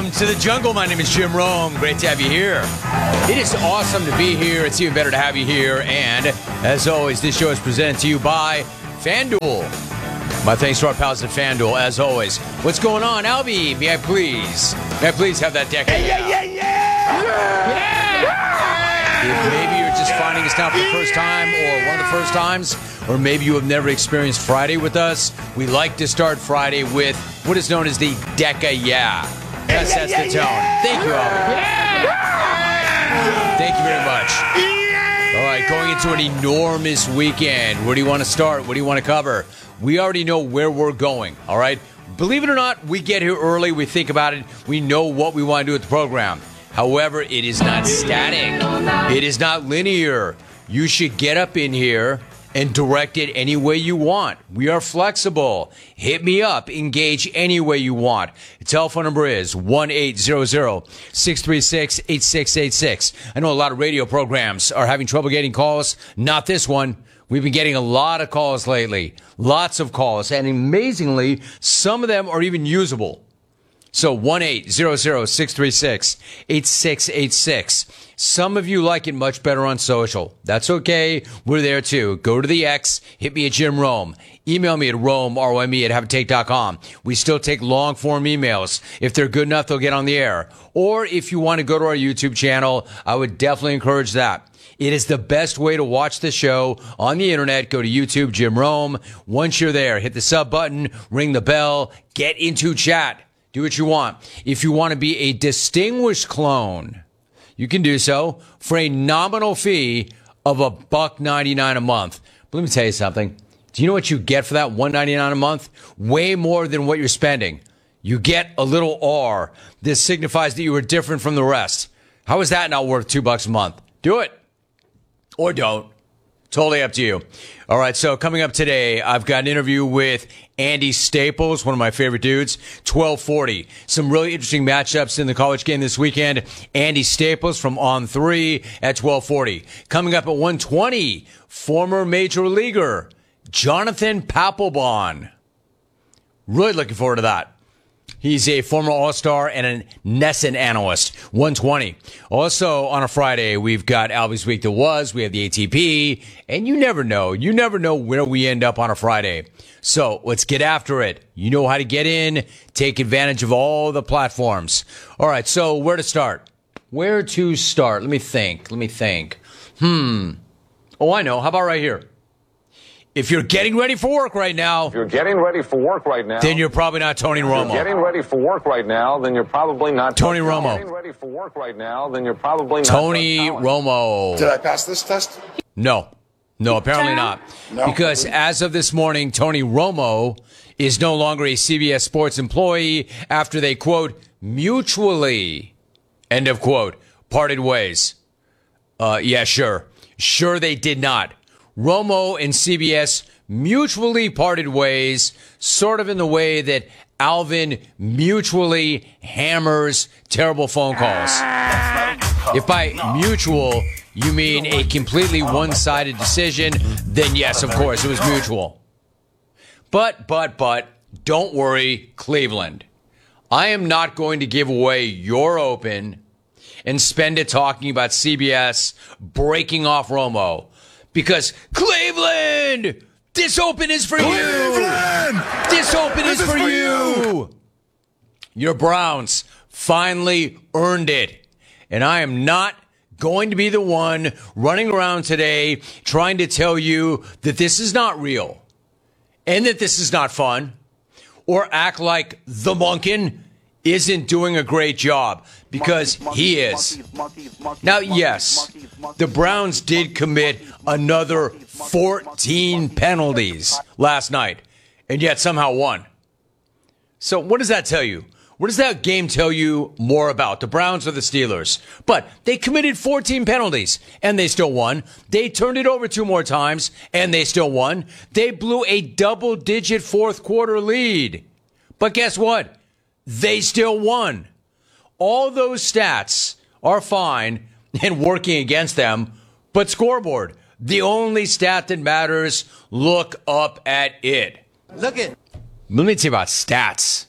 Welcome to the jungle. My name is Jim Rome. Great to have you here. It is awesome to be here. It's even better to have you here. And as always, this show is presented to you by FanDuel. My thanks to our pals at FanDuel, as always. What's going on, Albie? May I please have that deck? If maybe you're just finding us now for the first time or one of the first times, or maybe you have never experienced Friday with us, we like to start Friday with what is known as the Deca Yeah. That sets the tone. Thank you, Albie. Thank you very much. All right, going into an enormous weekend. Where do you want to start? What do you want to cover? We already know where we're going, all right? Believe it or not, we get here early. We think about it. We know what we want to do with the program. However, it is not static. It is not linear. You should get up in here and direct it any way you want. We are flexible. Hit me up. Engage any way you want. The telephone number is 1-800-636-8686. I know a lot of radio programs are having trouble getting calls. Not this one. We've been getting a lot of calls lately. Lots of calls. And amazingly, some of them are even usable. So 1-800-636-8686. Some of you like it much better on social. That's okay. We're there too. Go to the X. Hit me at Jim Rome. Email me at Rome, R-O-M-E, at haveatake.com. We still take long form emails. If they're good enough, they'll get on the air. Or if you want to go to our YouTube channel, I would definitely encourage that. It is the best way to watch the show on the internet. Go to YouTube, Jim Rome. Once you're there, hit the sub button, ring the bell, get into chat. Do what you want. If you want to be a distinguished clone, you can do so for a nominal fee of $1.99 a month. But let me tell you something. Do you know what you get for that $1.99 a month? Way more than what you're spending. You get a little R. This signifies that you are different from the rest. How is that not worth $2 a month? Do it. Or don't. Totally up to you. All right, so coming up today, I've got an interview with Andy Staples, one of my favorite dudes, 1240. Some really interesting matchups in the college game this weekend. Andy Staples from On3 at 1240. Coming up at 120, former major leaguer Jonathan Papelbon. Really looking forward to that. He's a former All-Star and a NESN analyst. 120. Also, on a Friday, we've got Albie's Week That Was. We have the ATP. And you never know. You never know where we end up on a Friday. So let's get after it. You know how to get in. Take advantage of all the platforms. All right, so where to start? Where to start? Let me think. Oh, I know. How about right here? If you're getting ready for work right now, then you're probably not Tony Romo. Tony Romo. Did I pass this test? No, apparently not. No. Because as of this morning, Tony Romo is no longer a CBS Sports employee after they, quote, mutually, end of quote, parted ways. Yeah, sure. Sure they did not. Romo and CBS mutually parted ways, sort of in the way that Alvin mutually hammers terrible phone calls. If by mutual you mean a completely one-sided decision, then yes, of course, it was mutual. But, don't worry, Cleveland. I am not going to give away your open and spend it talking about CBS breaking off Romo. Because Cleveland, this open is for Cleveland! you. This open is for you. Your Browns finally earned it. And I am not going to be the one running around today trying to tell you that this is not real and that this is not fun or act like the Monken isn't doing a great job, because he is. Now, yes, the Browns did commit another 14 penalties last night, and yet somehow won. So what does that tell you? What does that game tell you more about, the Browns or the Steelers? But they committed 14 penalties, and they still won. They turned it over 2 more times, and they still won. They blew a double-digit fourth-quarter lead. But guess what? They still won. All those stats are fine and working against them, but scoreboard, the only stat that matters, look up at it. Look it. Let me tell you about stats.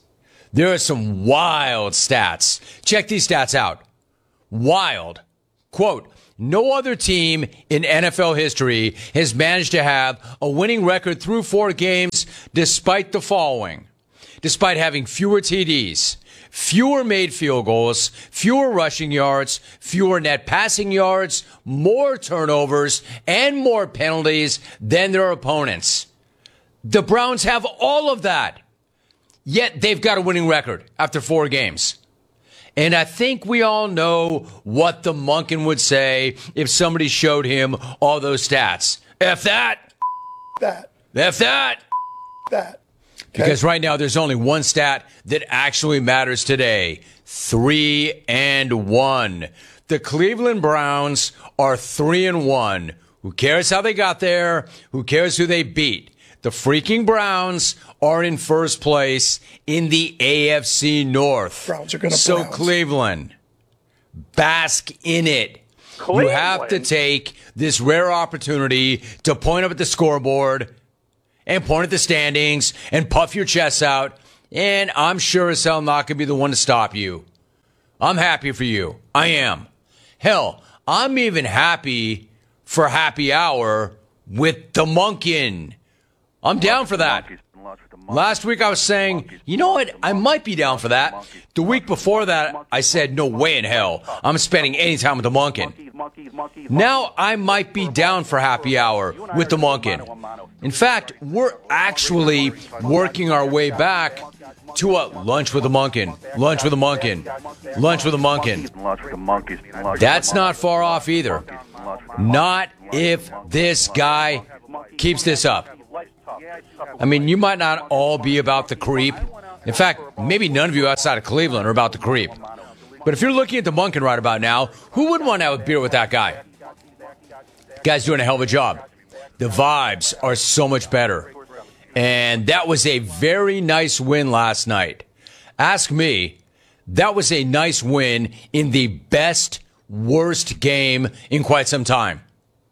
There are some wild stats. Check these stats out. Wild. Quote, no other team in NFL history has managed to have a winning record through 4 games despite the following. Despite having fewer TDs, fewer made field goals, fewer rushing yards, fewer net passing yards, more turnovers, and more penalties than their opponents. The Browns have all of that, yet they've got a winning record after 4 games. And I think we all know what the Monken would say if somebody showed him all those stats. F that. That. F that. That. Okay. Because right now there's only one stat that actually matters today. 3-1. The Cleveland Browns are 3-1. Who cares how they got there? Who cares who they beat? The freaking Browns are in first place in the AFC North. Browns are going to So Browns. Cleveland, bask in it. You have to take this rare opportunity to point up at the scoreboard and point at the standings and puff your chest out. And I'm sure as hell not going to be the one to stop you. I'm happy for you. I am. Hell, I'm even happy for happy hour with the Monken. I'm down for that. Last week I was saying, you know what? I might be down for that. The week before that, I said, no way in hell I'm spending any time with the Monken. Now I might be down for happy hour with the Monken. In fact, we're actually working our way back to a lunch with the Monken. Lunch with the Monken. Lunch with the Monken. That's not far off either. Not if this guy keeps this up. I mean, you might not all be about the creep. In fact, maybe none of you outside of Cleveland are about the creep. But if you're looking at the Monken right about now, who wouldn't want to have a beer with that guy? Guy's doing a hell of a job. The vibes are so much better. And that was a very nice win last night. Ask me, that was a nice win in the best, worst game in quite some time.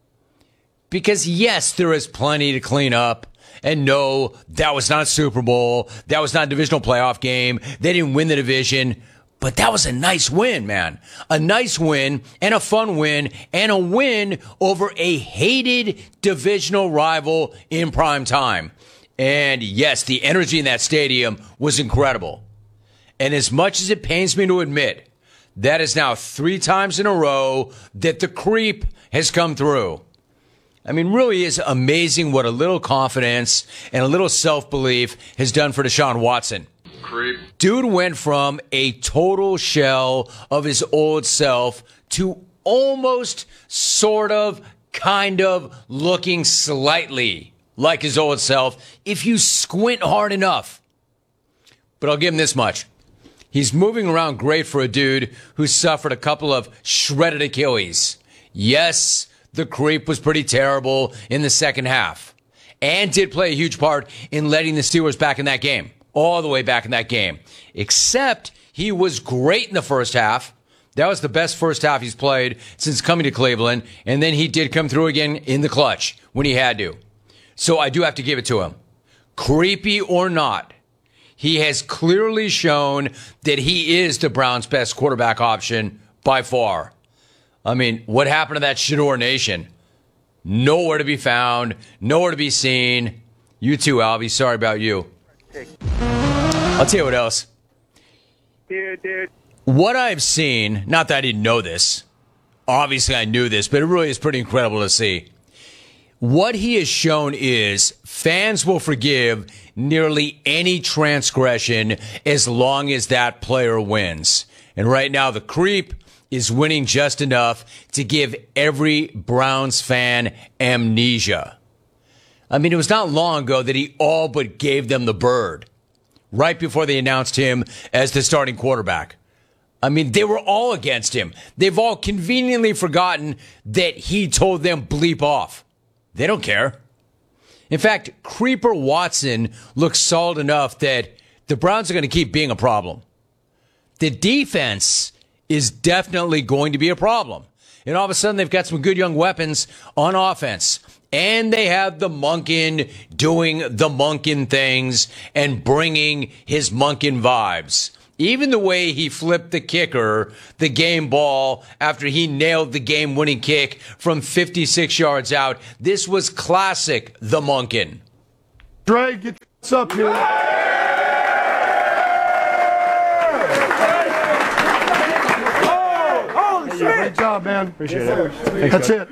Because yes, there is plenty to clean up. And no, that was not a Super Bowl. That was not a divisional playoff game. They didn't win the division. But that was a nice win, man. A nice win and a fun win and a win over a hated divisional rival in prime time. And yes, the energy in that stadium was incredible. And as much as it pains me to admit, that is now 3 times in a row that the creep has come through. I mean, really is amazing what a little confidence and a little self-belief has done for Deshaun Watson. Creep. Dude went from a total shell of his old self to almost, sort of, kind of looking slightly like his old self if you squint hard enough. But I'll give him this much. He's moving around great for a dude who suffered a couple of shredded Achilles. Yes, the creep was pretty terrible in the second half and did play a huge part in letting the Steelers back in that game, all the way back in that game. Except he was great in the first half. That was the best first half he's played since coming to Cleveland, and then he did come through again in the clutch when he had to. So I do have to give it to him. Creepy or not, he has clearly shown that he is the Browns' best quarterback option by far. I mean, what happened to that Shador Nation? Nowhere to be found, nowhere to be seen. You too, Albie. Sorry about you. I'll tell you what else. Dude. What I've seen, not that I didn't know this. Obviously, I knew this, but it really is pretty incredible to see. What he has shown is fans will forgive nearly any transgression as long as that player wins. And right now, the creep is winning just enough to give every Browns fan amnesia. I mean, it was not long ago that he all but gave them the bird right before they announced him as the starting quarterback. I mean, they were all against him. They've all conveniently forgotten that he told them bleep off. They don't care. In fact, Creeper Watson looks solid enough that the Browns are going to keep being a problem. The defense is definitely going to be a problem. And all of a sudden, they've got some good young weapons on offense. And they have the Monken doing the Monken things and bringing his Monken vibes. Even the way he flipped the kicker, the game ball, after he nailed the game-winning kick from 56 yards out. This was classic the Monken. Dre, get your up here. Great job, man. Appreciate it. That's it.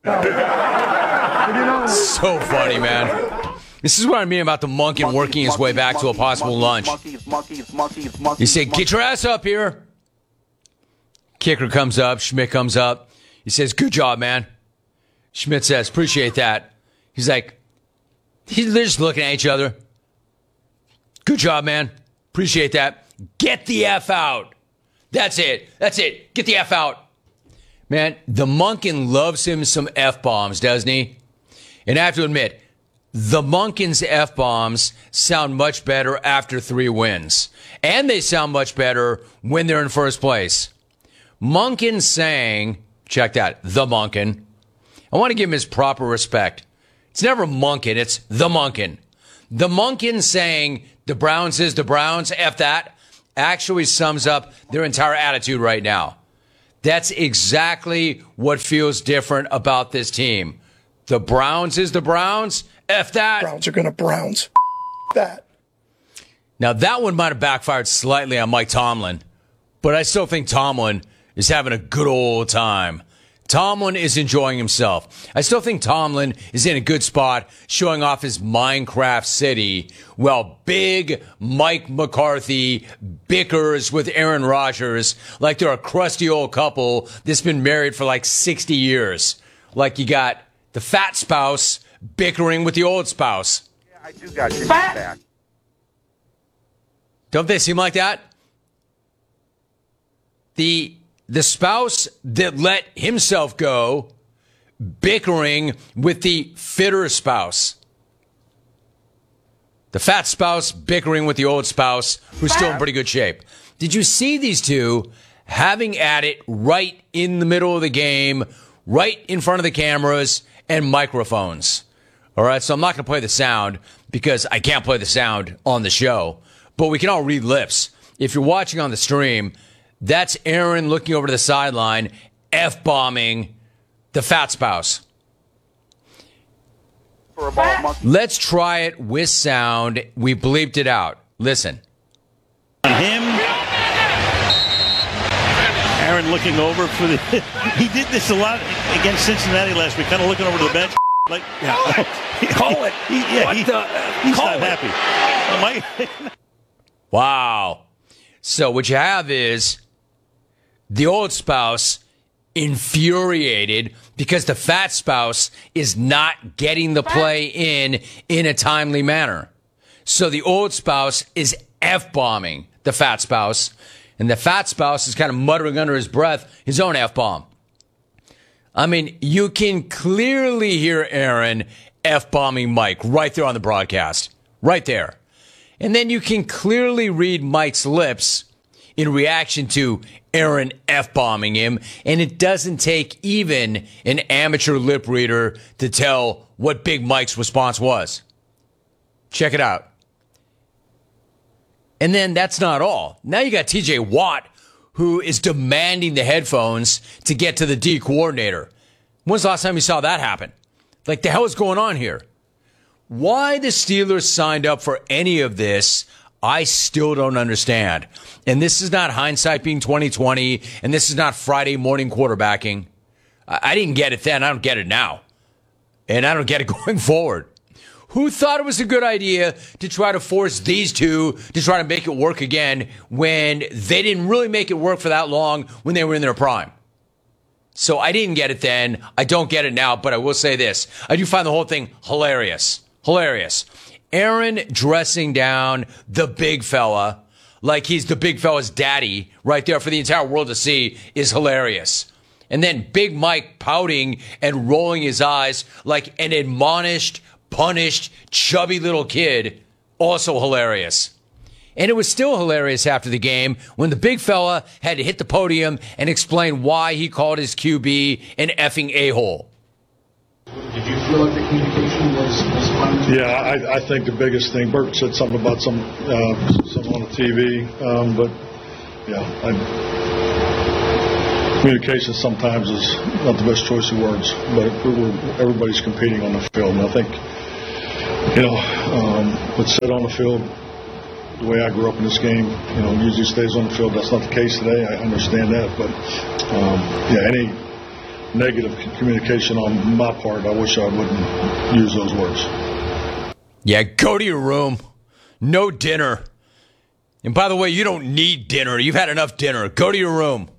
So funny, man. This is what I mean about the Monken working his way back to a possible lunch. You say, get your ass up here. Kicker comes up. Schmidt comes up. He says, good job, man. Schmidt says, appreciate that. He's like, they're just looking at each other. Good job, man. Appreciate that. Get the F out. That's it. That's it. Get the F out. Man, the Monken loves him some F-bombs, doesn't he? And I have to admit, the Monken's F-bombs sound much better after 3 wins. And they sound much better when they're in first place. Monken saying, check that, the Monken. I want to give him his proper respect. It's never Monken, it's the Monken. The Monken saying, the Browns is the Browns, F that, actually sums up their entire attitude right now. That's exactly what feels different about this team. The Browns is the Browns, F that. Browns are going to Browns. That. Now, that one might have backfired slightly on Mike Tomlin, but I still think Tomlin is having a good old time. Tomlin is enjoying himself. I still think Tomlin is in a good spot showing off his Minecraft city while big Mike McCarthy bickers with Aaron Rodgers like they're a crusty old couple that's been married for like 60 years. Like you got the fat spouse bickering with the old spouse. Yeah, I do got your back. Don't they seem like that? The spouse that let himself go bickering with the fitter spouse. The fat spouse bickering with the old spouse who's still in pretty good shape. Did you see these two having at it right in the middle of the game, right in front of the cameras and microphones? All right, so I'm not going to play the sound because I can't play the sound on the show, but we can all read lips. If you're watching on the stream, that's Aaron looking over to the sideline, F-bombing the fat spouse. Let's try it with sound. We bleeped it out. Listen. On him. Aaron looking over for the... He did this a lot against Cincinnati last week, kind of looking over to the bench. Like, yeah. Call it. He's not happy. Wow. So what you have is the old spouse infuriated because the fat spouse is not getting the play in a timely manner. So the old spouse is F-bombing the fat spouse, and the fat spouse is kind of muttering under his breath his own F-bomb. I mean, you can clearly hear Aaron F-bombing Mike right there on the broadcast. Right there. And then you can clearly read Mike's lips in reaction to Aaron F-bombing him, and it doesn't take even an amateur lip reader to tell what Big Mike's response was. Check it out. And then that's not all. Now you got TJ Watt, who is demanding the headphones to get to the D coordinator. When's the last time you saw that happen? Like, the hell is going on here? Why the Steelers signed up for any of this, I still don't understand. And this is not hindsight being 2020, and this is not Friday morning quarterbacking. I didn't get it then. I don't get it now. And I don't get it going forward. Who thought it was a good idea to try to force these two to try to make it work again when they didn't really make it work for that long when they were in their prime? So I didn't get it then. I don't get it now, but I will say this. I do find the whole thing hilarious. Hilarious. Aaron dressing down the big fella like he's the big fella's daddy right there for the entire world to see is hilarious. And then Big Mike pouting and rolling his eyes like an admonished, punished, chubby little kid, also hilarious. And it was still hilarious after the game when the big fella had to hit the podium and explain why he called his QB an effing a-hole. Did you feel like the communication was fine? Yeah, I think the biggest thing, Bert said something about some on the TV, but yeah, communication sometimes is not the best choice of words, but everybody's competing on the field, and I think, what's said on the field, the way I grew up in this game, usually stays on the field. That's not the case today. I understand that, but any negative communication on my part, I wish I wouldn't use those words. Yeah, go to your room. No dinner. And by the way, you don't need dinner. You've had enough dinner. Go to your room.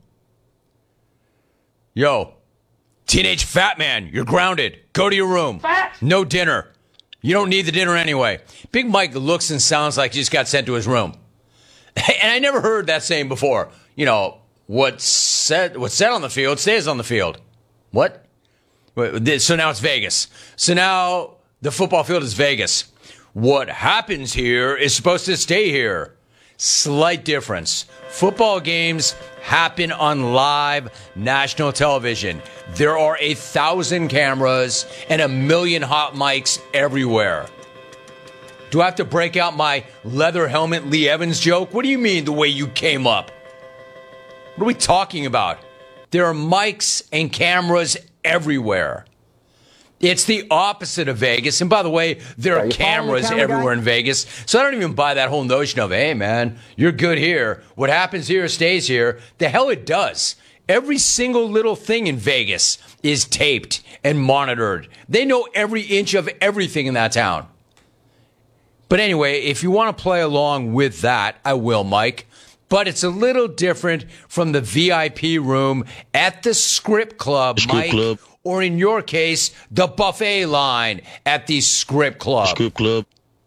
Yo, teenage fat man, you're grounded. Go to your room. Fat. No dinner. You don't need the dinner anyway. Big Mike looks and sounds like he just got sent to his room. And I never heard that saying before. What's said on the field stays on the field. What? So now it's Vegas. So now the football field is Vegas. What happens here is supposed to stay here. Slight difference. Football games happen on live national television. There are 1,000 cameras and 1 million hot mics everywhere. Do I have to break out my leather helmet Lee Evans joke? What do you mean the way you came up? What are we talking about? There are mics and cameras everywhere. It's the opposite of Vegas. And by the way, there are cameras everywhere in Vegas. So I don't even buy that whole notion of, hey, man, you're good here. What happens here stays here. The hell it does. Every single little thing in Vegas is taped and monitored. They know every inch of everything in that town. But anyway, if you want to play along with that, I will, Mike. But it's a little different from the VIP room at the Script Club, Mike. Or in your case, the buffet line at the Script Club. Script Club.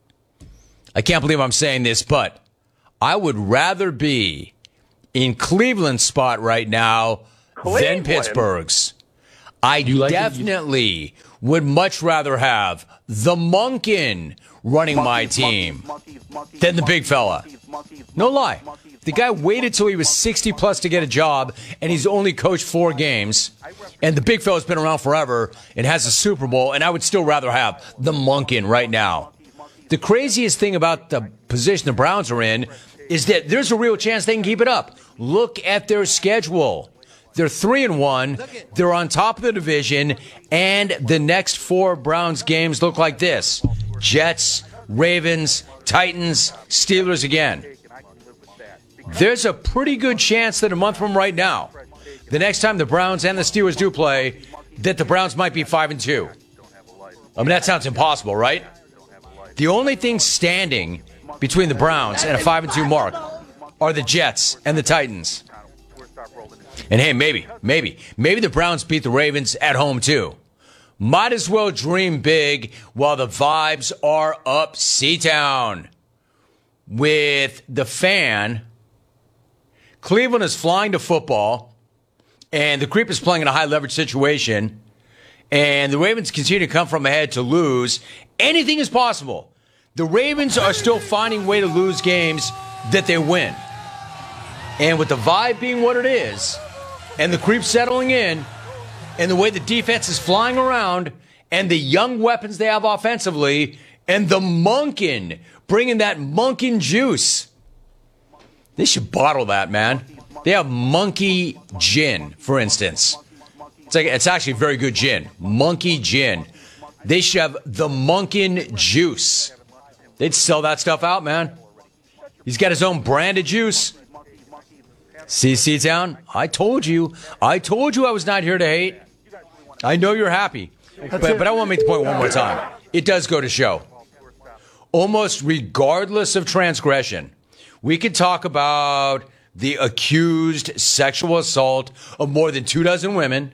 I can't believe I'm saying this, but I would rather be in Cleveland's spot right now than Pittsburgh's. I definitely would much rather have the Monken running my team than the big fella. No lie. The guy waited till he was 60 plus to get a job, and he's only coached 4 games. And the big fella's been around forever and has a Super Bowl, and I would still rather have the Monken right now. The craziest thing about the position the Browns are in is that there's a real chance they can keep it up. Look at their schedule. They're 3-1. They're on top of the division, and the next 4 Browns games look like this: Jets, Ravens, Titans, Steelers again. There's a pretty good chance that a month from right now, the next time the Browns and the Steelers do play, that the Browns might be 5-2. I mean, that sounds impossible, right? The only thing standing between the Browns and a 5-2 mark are the Jets and the Titans. And hey, maybe the Browns beat the Ravens at home too. Might as well dream big while the vibes are up C-Town. With the Fan, Cleveland is flying to football, and the Creep is playing in a high-leverage situation, and the Ravens continue to come from ahead to lose. Anything is possible. The Ravens are still finding a way to lose games that they win. And with the vibe being what it is, and the Creep settling in, and the way the defense is flying around, and the young weapons they have offensively, and the Monken bringing that Monken juice. They should bottle that, man. They have Monkey Gin, for instance. It's actually very good gin. Monkey Gin. They should have the Monken Juice. They'd sell that stuff out, man. He's got his own brand of juice. See, Town? I told you I was not here to hate. I know you're happy. But I want to make the point one more time. It does go to show. Almost regardless of transgression, we could talk about the accused sexual assault of more than 24 women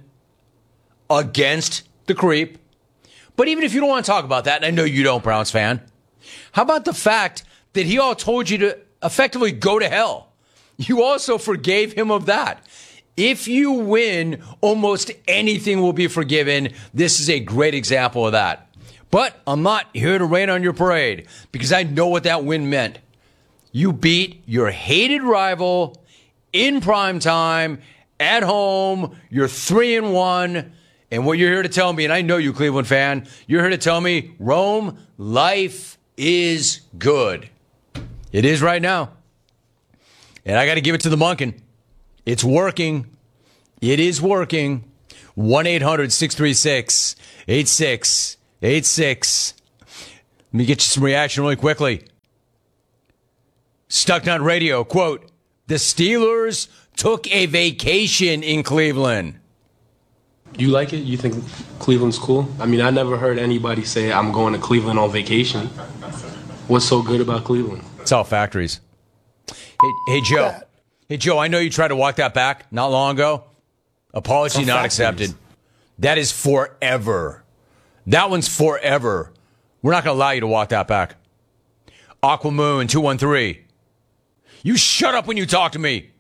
against the Creep. But even if you don't want to talk about that, and I know you don't, Browns fan, how about the fact that he all told you to effectively go to hell? You also forgave him of that. If you win, almost anything will be forgiven. This is a great example of that. But I'm not here to rain on your parade because I know what that win meant. You beat your hated rival in prime time, at home. You're 3-1, And what you're here to tell me, and I know you, Cleveland fan, you're here to tell me, Rome, life is good. It is right now. And I got to give it to the Monken. It's working. It is working. 1-800-636-8686. Let me get you some reaction really quickly. Stucknut Radio, quote, the Steelers took a vacation in Cleveland. You like it? You think Cleveland's cool? I mean, I never heard anybody say, I'm going to Cleveland on vacation. What's so good about Cleveland? It's all factories. Hey, Joe. Hey, Joe, I know you tried to walk that back not long ago. Apology not accepted. That is forever. That one's forever. We're not going to allow you to walk that back. Aquamoon 213. You shut up when you talk to me.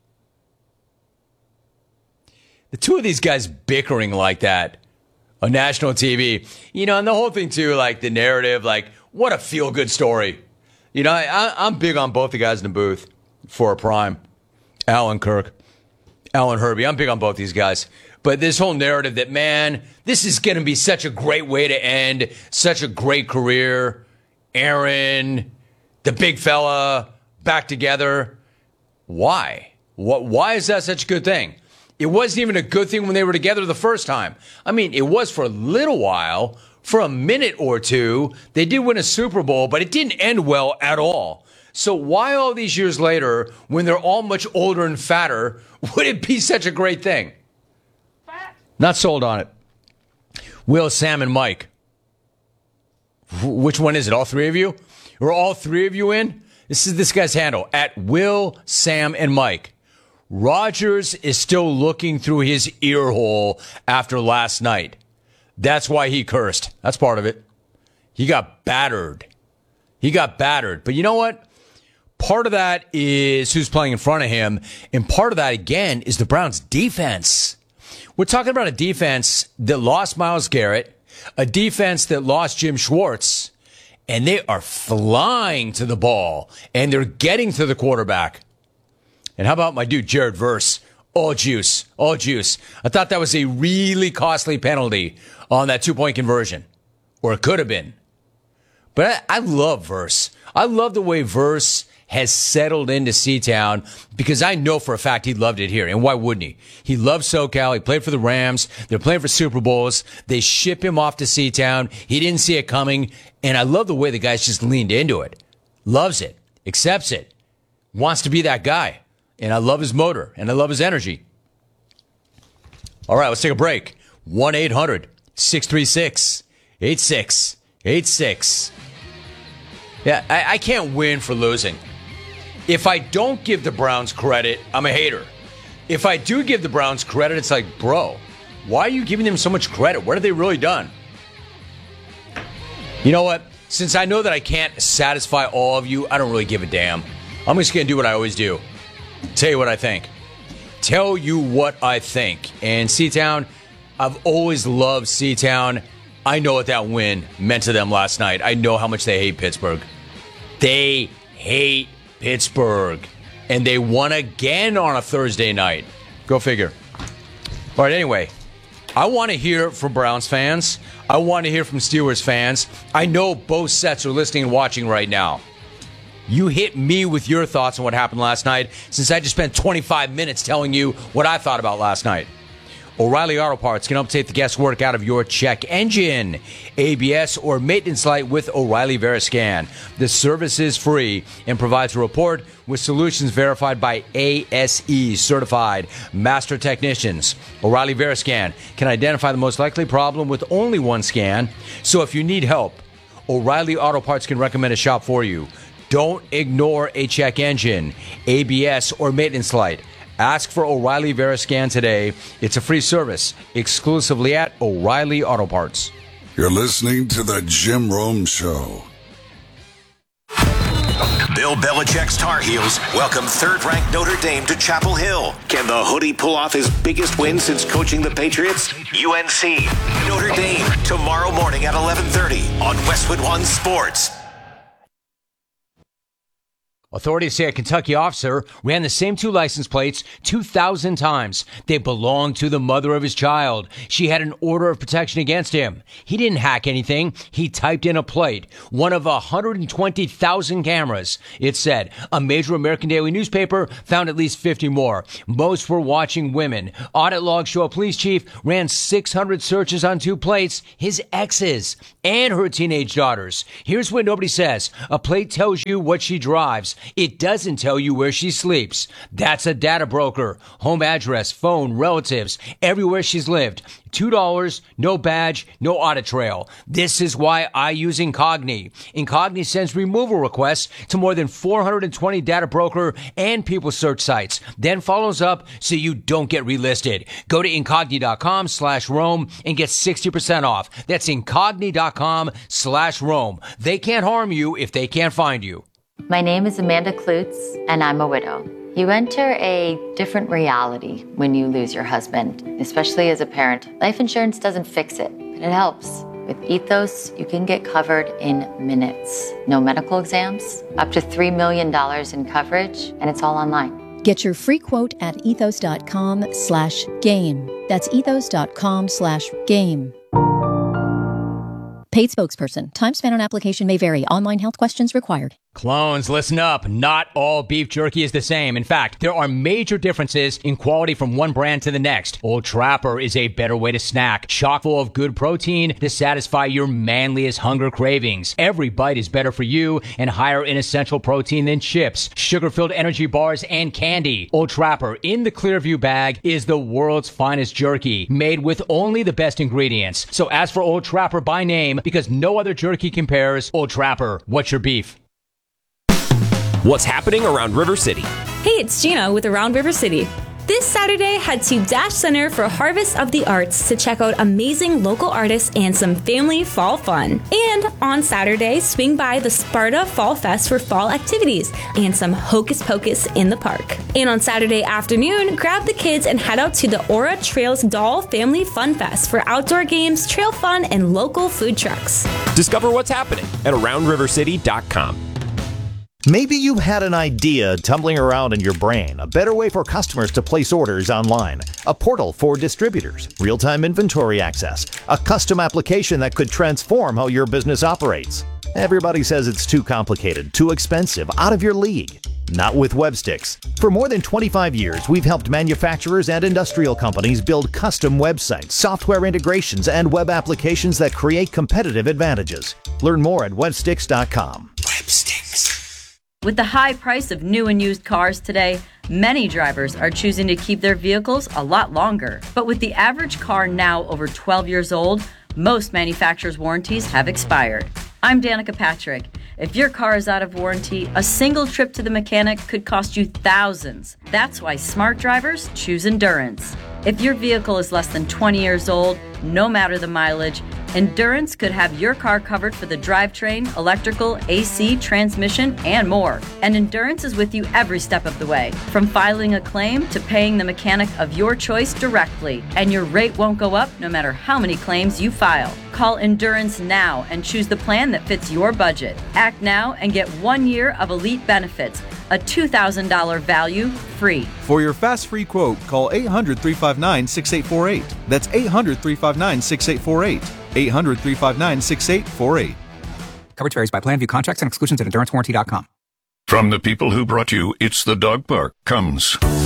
The two of these guys bickering like that on national TV, you know, and the whole thing too, like the narrative, like what a feel-good story. You know, I'm big on both the guys in the booth for a prime. Alan Kirk, Alan Herbie. I'm big on both these guys. But this whole narrative that, man, this is going to be such a great way to end such a great career. Aaron, the big fella, back together. Why? Why is that such a good thing? It wasn't even a good thing when they were together the first time. I mean, it was for a little while, for a minute or two. They did win a Super Bowl, but it didn't end well at all. So why all these years later, when they're all much older and fatter, would it be such a great thing? Not sold on it. Will, Sam, and Mike. Which one is it? All three of you? Are all three of you in? This is this guy's handle, at Will, Sam, and Mike. Rodgers is still looking through his ear hole after last night. That's why he cursed. That's part of it. He got battered. But you know what? Part of that is who's playing in front of him. And part of that, again, is the Browns' defense. We're talking about a defense that lost Myles Garrett, a defense that lost Jim Schwartz, and they are flying to the ball, and they're getting to the quarterback. And how about my dude, Jared Verse? All juice. I thought that was a really costly penalty on that 2-point conversion. Or it could have been. But I love Verse. I love the way Verse has settled into C-Town because I know for a fact he loved it here. And why wouldn't he? He loves SoCal. He played for the Rams. They're playing for Super Bowls. They ship him off to C-Town. He didn't see it coming. And I love the way the guy's just leaned into it. Loves it. Accepts it. Wants to be that guy. And I love his motor, and I love his energy. All right, let's take a break. 1-800-636-8686. Yeah, I can't win for losing. If I don't give the Browns credit, I'm a hater. If I do give the Browns credit, it's like, bro, why are you giving them so much credit? What have they really done? You know what? Since I know that I can't satisfy all of you, I don't really give a damn. I'm just going to do what I always do. Tell you what I think. And C-Town, I've always loved C-Town. I know what that win meant to them last night. I know how much they hate Pittsburgh. They hate Pittsburgh. And they won again on a Thursday night. Go figure. All right, anyway, I want to hear from Browns fans. I want to hear from Steelers fans. I know both sets are listening and watching right now. You hit me with your thoughts on what happened last night, since I just spent 25 minutes telling you what I thought about last night. O'Reilly Auto Parts can update the guesswork out of your check engine, ABS, or maintenance light with O'Reilly Veriscan. The service is free and provides a report with solutions verified by ASE certified master technicians. O'Reilly Veriscan can identify the most likely problem with only one scan. So if you need help, O'Reilly Auto Parts can recommend a shop for you. Don't ignore a check engine, ABS, or maintenance light. Ask for O'Reilly Veriscan today. It's a free service exclusively at O'Reilly Auto Parts. You're listening to The Jim Rome Show. Bill Belichick's Tar Heels welcome third-ranked Notre Dame to Chapel Hill. Can the Hoodie pull off his biggest win since coaching the Patriots? UNC, Notre Dame, tomorrow morning at 11:30 on Westwood One Sports. Authorities say a Kentucky officer ran the same 2 license plates 2,000 times. They belonged to the mother of his child. She had an order of protection against him. He didn't hack anything. He typed in a plate. One of 120,000 cameras. It said a major American daily newspaper found at least 50 more. Most were watching women. Audit logs show a police chief ran 600 searches on 2 plates, his exes and her teenage daughters. Here's what nobody says. A plate tells you what she drives. It doesn't tell you where she sleeps. That's a data broker. Home address, phone, relatives, everywhere she's lived. $2, no badge, no audit trail. This is why I use Incogni. Incogni sends removal requests to more than 420 data broker and people search sites, then follows up so you don't get relisted. Go to Incogni.com/Rome and get 60% off. That's Incogni.com/Rome. They can't harm you if they can't find you. My name is Amanda Klutz, and I'm a widow. You enter a different reality when you lose your husband, especially as a parent. Life insurance doesn't fix it, but it helps. With Ethos, you can get covered in minutes. No medical exams, up to $3 million in coverage, and it's all online. Get your free quote at ethos.com/game. That's ethos.com/game. Paid spokesperson. Time spent on application may vary. Online health questions required. Clones, listen up. Not all beef jerky is the same. In fact, there are major differences in quality from one brand to the next. Old Trapper is a better way to snack, chock full of good protein to satisfy your manliest hunger cravings. Every bite is better for you and higher in essential protein than chips, sugar-filled energy bars, and candy. Old Trapper in the Clearview bag is the world's finest jerky, made with only the best ingredients. So ask for Old Trapper by name because no other jerky compares. Old Trapper, what's your beef? What's happening around River City? Hey, it's Gina with Around River City. This Saturday, head to Dash Center for Harvest of the Arts to check out amazing local artists and some family fall fun. And on Saturday, swing by the Sparta Fall Fest for fall activities and some hocus pocus in the park. And on Saturday afternoon, grab the kids and head out to the Aura Trails Doll Family Fun Fest for outdoor games, trail fun, and local food trucks. Discover what's happening at AroundRiverCity.com. Maybe you had an idea tumbling around in your brain, a better way for customers to place orders online, a portal for distributors, real-time inventory access, a custom application that could transform how your business operates. Everybody says it's too complicated, too expensive, out of your league. Not with Websticks. For more than 25 years, we've helped manufacturers and industrial companies build custom websites, software integrations, and web applications that create competitive advantages. Learn more at Websticks.com. Websticks. With the high price of new and used cars today, many drivers are choosing to keep their vehicles a lot longer. But with the average car now over 12 years old, most manufacturers' warranties have expired. I'm Danica Patrick. If your car is out of warranty, a single trip to the mechanic could cost you thousands. That's why smart drivers choose Endurance. If your vehicle is less than 20 years old, no matter the mileage, Endurance could have your car covered for the drivetrain, electrical, AC, transmission, and more. And Endurance is with you every step of the way, from filing a claim to paying the mechanic of your choice directly. And your rate won't go up no matter how many claims you file. Call Endurance now and choose the plan that fits your budget. Act now and get 1 year of elite benefits, a $2,000 value free. For your fast free quote, call 800-359-6848. That's 800-359-6848. 800-359-6848. Coverage varies by plan. View contracts and exclusions at EnduranceWarranty.com. From the people who brought you It's the Dog Park comes